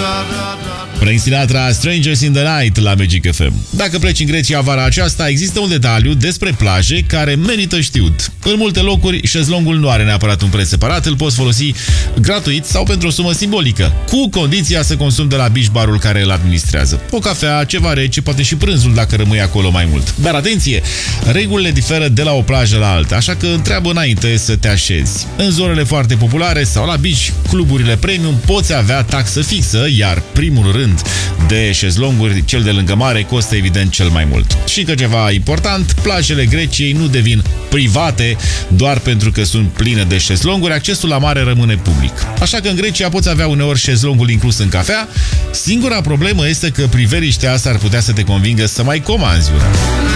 Frank Sinatra, Strangers in the Night la Magic FM. Dacă pleci în Grecia vara aceasta, există un detaliu despre plaje care merită știut. În multe locuri, șezlongul nu are neapărat un preț separat, îl poți folosi gratuit sau pentru o sumă simbolică, cu condiția să consumi de la beach barul care îl administrează. O cafea, ceva rece, poate și prânzul dacă rămâi acolo mai mult. Dar atenție, regulile diferă de la o plajă la alta, așa că întreabă înainte să te așezi. În zonele foarte populare sau la beach, cluburile premium poți avea taxă fixă, iar primul rând de șezlonguri, cel de lângă mare, costă evident cel mai mult. Și încă ceva important, plajele Greciei nu devin private doar pentru că sunt pline de șezlonguri, accesul la mare rămâne public. Așa că în Grecia poți avea uneori șezlongul inclus în cafea, singura problemă este că priveliștea asta ar putea să te convingă să mai comanzi una.